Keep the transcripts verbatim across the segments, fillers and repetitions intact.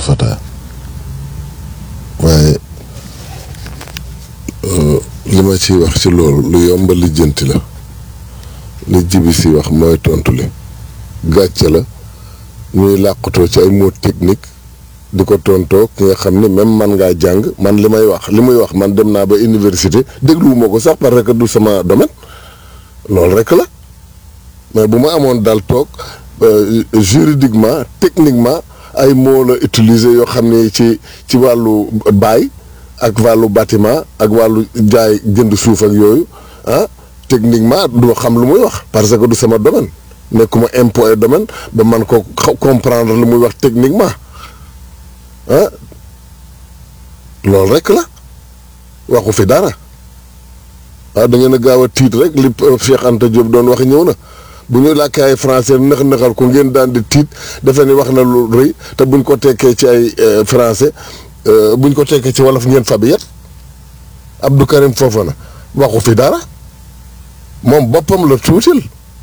Fatah waaye li ma ciy wax ci loolu lu yomba lijjanti la li jibi si wax mooy tontu li gàcce la ñuy làqutoo ci ay mots technique di ko tontoo ki nga xam ne même man ngaa jàng man li may wax li muy wax man dem naa ba université dégluwuma ko sax parce que du sama domaine loolu rek la mais bu ma amoon daal toog juridiquement techniquement ay mots la utiliser yoo xam ne ci ci wàllu bail ak wàllu bâtiment ak wàllu jaay jënd suuf ak yooyu ah techniquement du xam lu muy wax parce que du sama domaine nekkuma impôt et domaine ba man ko comprendre lu muy wax techniquement ah loolu rek la waxu fi dara ah da ngeen a gaaw a tiit rek li Cheikh Anta Diop doon wax ñëw na bu ñu làkkee ay français nëx nëxal ko ngeen daan di tiit defe ni wax na lu rëy te buñ ko tekkee ci ay français buñ ko tekkee ci wolof ngeen fabi yet Abdou Karim Fofana waxu fi dara moom boppam la tuutil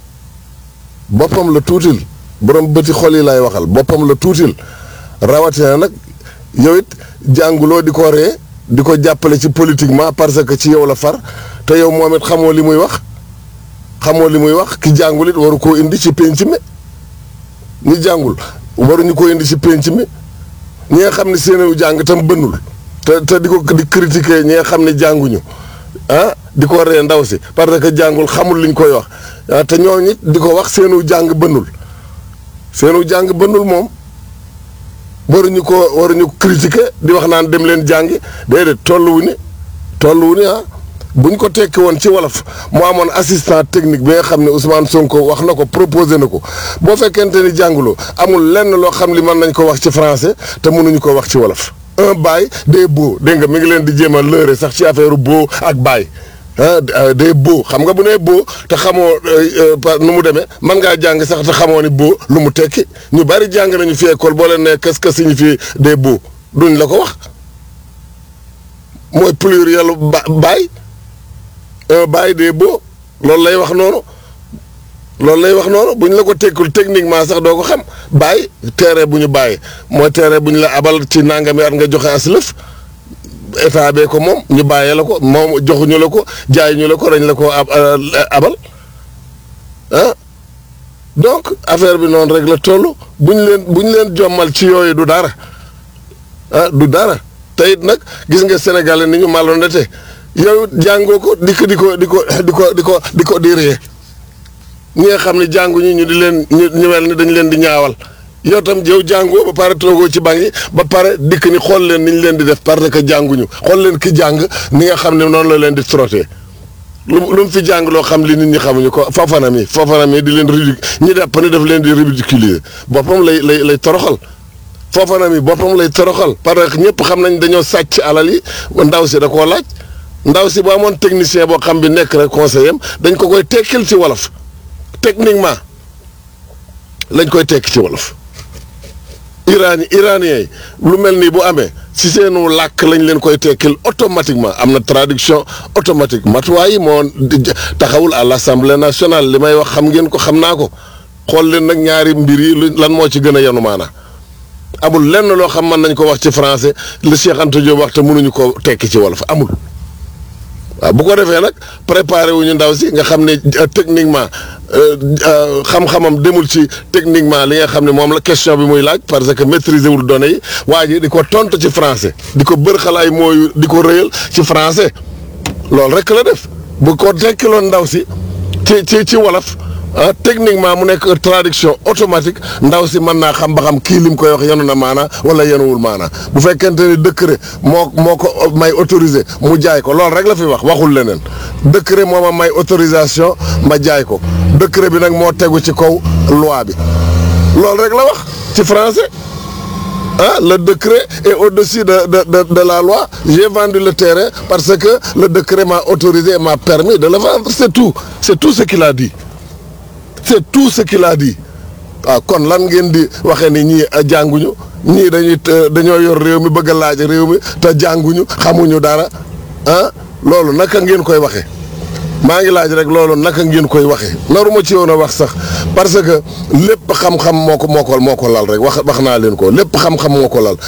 boppam la tuutil borom bëti xol yi lay waxal boppam la tuutil rawatina nag yow it jànguloo di ko ree di ko jàppale ci politiquement parce que ci yow la far te yow moom it xamoo li muy wax xamoo li muy wax ki jàngul it waru koo indi ci pénc mi ñi jàngul waruñu ko indi ci pénc mi ñi nga xam ne seen jàng tam bënnul te te di ko di critiquer ñi nga xam ne jànguñu ah di ko ree ndaw si parce que jàngul xamul liñ koy wax ah te ñooñu it di ko wax seenu jàng bënnul seenu jàng bënnul moom waruñu ko waruñu ko critiquer di wax naan dem leen jàngi déedéet tolluwu ni tolluwu ni ah buñ ko tekki woon ci wolof mu amoon assistant technique bi nga xam ne Ousmane Sonko wax na ko proposé na ko boo fekkente ni jànguloo amul lenn loo xam li mën nañ ko wax ci français te mënuñu ko wax ci wolof. un bail des baux dégg nga mi ngi leen di jéem a lëre sax ci affaire baux ak bail ah des baux xam nga bu nee baux te xamoo nu mu demee mën ngaa jàng sax te xamoo ni baux lu mu tekki ñu bari jàng nañu fi école boo leen nee qu'est-ce que signifie des baux duñ la ko wax mooy pluriel ba bail. un bail des baux loolu lay wax noonu loolu lay wax noonu bu ñu la ko tekkul techniquement sax doo ko xam bail terrain bu ñu bàyyi mooy terrain bu ñu la abal ci nangami at nga joxe aslëf état bee ko moom ñu bàyyee la ko moom joxuñu la ko jaay ñu la ko dañ la ko abal ah donc affaire bi noonu rek la toll bu ñu leen bu ñu leen jommal ci yooyu du dara ah du dara te it nag gis nga Sénégalais ni ñu malhonnête yow jàngoo ko di ko di ko di ko di ko di ko di ko di ree ñi nga xam ne jànguñu ñu di leen ñu ñu mel ni dañ leen di ñaawal yow tam yow jàngoo ba pare toogoo ci bank yi ba pare dikk ni xool leen ni ñu leen di def parce que jànguñu xool leen ki jàng ni nga xam ne noonu la leen di trotter lu lu mu fi jàng loo xam li nit ñi xamuñu ko Fofana mi Fofana mi di leen ridic ñi dàpp ni daf leen di ridiculiser boppam lay lay lay toroxal Fofana mi boppam lay toroxal parce que ñëpp xam nañ dañoo sàcc alal yi ndaw si da koo laaj ndaw si bu amoon technicien boo xam bi nekk rek conseiller am dañ ko koy tekkil ci wolof techniquement lañ koy tekki ci wolof iran iranien yi lu mel nii bu amee si seenu làkk lañ leen koy tekkil automatiquement am na traduction automatique matuwaay yi moo taxawul à l'Assemblée nationale li may wax xam ngeen ko xam naa ko xool leen nag ñaari mbir yi lan moo ci gën a yanu maanaa amul lenn loo xam mën nañ ko wax ci français le Cheikh Anta Diop wax te mënuñu ko tekki ci wolof amul waaw bu ko defee nag préparé wu ñu ndaw si nga xam ne techniquement xam-xamam demul ci techniquement li nga xam ne moom la question bi muy laaj parce que maîtriser wul données yi waa ji di ko tontu ci français di ko bërxal ay mooyu di ko rëyal ci français loolu rek la def bu ko tekkiloon ndaw si ci ci ci wolof ah techniquement mu nekk traduction automatique ndaw si mën naa xam ba xam kii lim koy wax yenu na maanaa wala yenuwul maanaa bu fekkente ni décret moo moo ko may autorisé mu jaay ko loolu rek la fi wax waxul leneen décret moo ma may autorisation ma jaay ko décret bi nag moo tegu ci kaw loi bi loolu rek la wax ci français ah le décret est au-dessus de de de de la loi j'ai vendu le terrain parce que le décret m'a autorisé et m'a permis de le vendre c'est tout c'est tout ce qu'il a dit. c'est tout ce qu'il a dit waaw kon lan ngeen di waxee ni ñii jànguñu ñii dañuy dañoo yor réew mi bëgg a laaj réew mi te jànguñu xamuñu dara ah loolu naka ngeen koy waxee maa ngi laaj rek loolu naka ngeen koy waxee naruma ci woon a wax sax parce que lépp xam-xam moo ko moo ko moo ko lal rek wax wax naa leen ko lépp xam-xam moo ko lal